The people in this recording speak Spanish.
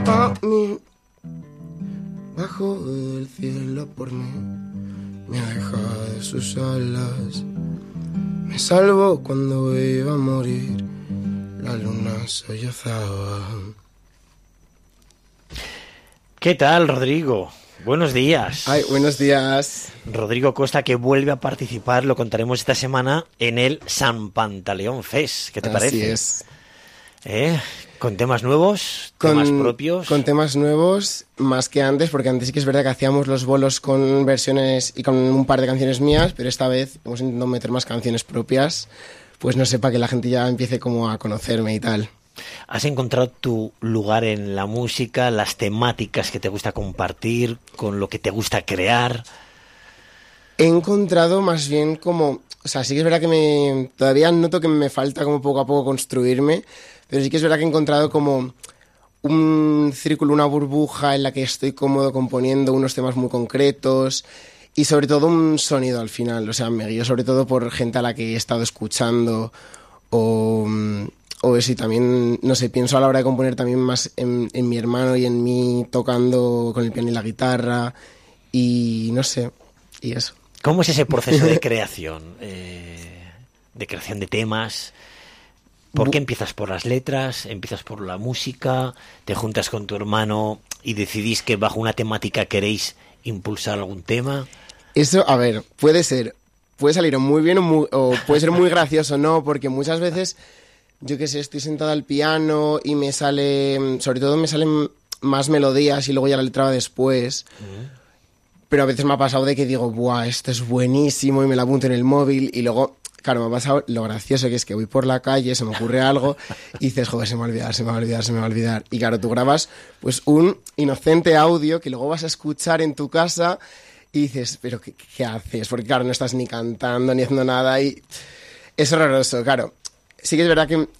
A mí, bajo el cielo por mí, me aleja de sus alas. Me salvo cuando iba a morir, la luna sollozaba. ¿Qué tal, Rodrigo? Buenos días. Ay, buenos días. Rodrigo Costa, que vuelve a participar, lo contaremos esta semana, en el San Pantaleón Fest. ¿Qué te parece? Así es. Con temas nuevos, temas propios. Con temas nuevos, más que antes, porque antes sí que es verdad que hacíamos los bolos con versiones y con un par de canciones mías, pero esta vez hemos intentado meter más canciones propias, pues no sé, para que la gente ya empiece como a conocerme y tal. ¿Has encontrado tu lugar en la música, las temáticas que te gusta compartir, con lo que te gusta crear? He encontrado más bien como... O sea, sí que es verdad que todavía noto que me falta como poco a poco construirme, pero sí que es verdad que he encontrado como un círculo, una burbuja en la que estoy cómodo componiendo unos temas muy concretos y sobre todo un sonido al final. O sea, me guío sobre todo por gente a la que he estado escuchando o eso, y también, no sé, pienso a la hora de componer también más en mi hermano y en mí tocando con el piano y la guitarra y no sé, y eso. ¿Cómo es ese proceso de creación? De creación de temas. ¿Por qué empiezas por las letras? ¿Empiezas por la música? ¿Te juntas con tu hermano y decidís que bajo una temática queréis impulsar algún tema? Eso, a ver, puede salir muy bien o puede ser muy gracioso, ¿no? Porque muchas veces, yo qué sé, estoy sentado al piano y me salen más melodías y luego ya la letra va después. Pero a veces me ha pasado de que digo, ¡buah, esto es buenísimo! Y me lo apunto en el móvil y luego, claro, me ha pasado lo gracioso que es que voy por la calle, se me ocurre algo y dices, joder, se me va a olvidar. Y claro, tú grabas pues un inocente audio que luego vas a escuchar en tu casa y dices, ¿pero qué haces? Porque claro, no estás ni cantando ni haciendo nada y es horroroso, claro. Sí que es verdad que